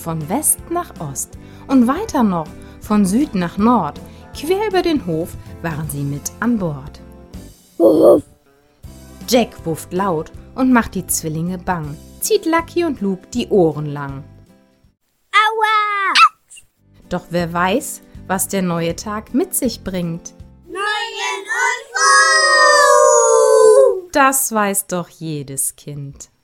von West nach Ost und weiter noch von Süd nach Nord. Quer über den Hof waren sie mit an Bord. Jack wufft laut und macht die Zwillinge bang, zieht Lucky und Luke die Ohren lang. Aua! Doch wer weiß, was der neue Tag mit sich bringt? Neuen Unfug! Das weiß doch jedes Kind.